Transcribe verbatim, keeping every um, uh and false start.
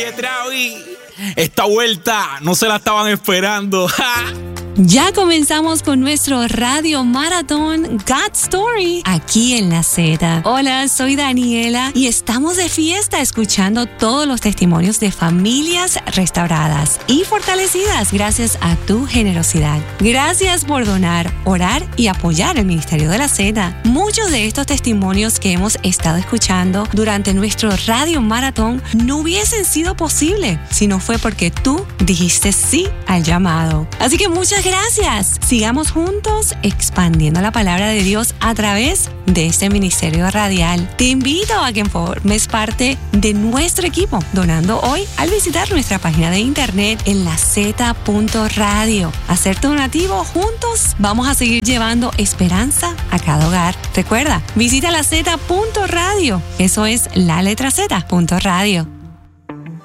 Oye, Travi, esta vuelta no se la estaban esperando. Ya comenzamos con nuestro Radio Maratón God Story aquí en La Z. Hola, soy Daniela y estamos de fiesta escuchando todos los testimonios de familias restauradas y fortalecidas gracias a tu generosidad. Gracias por donar, orar y apoyar el Ministerio de La Z. Muchos de estos testimonios que hemos estado escuchando durante nuestro Radio Maratón no hubiesen sido posible si no fue porque tú dijiste sí al llamado. Así que muchas gracias. Sigamos juntos expandiendo la palabra de Dios a través de este ministerio radial. Te invito a que formes parte de nuestro equipo donando hoy al visitar nuestra página de internet en la zeta punto radio. Hacer tu donativo, juntos vamos a seguir llevando esperanza a cada hogar. Recuerda, visita la zeta punto radio. Eso es la letra Z punto radio.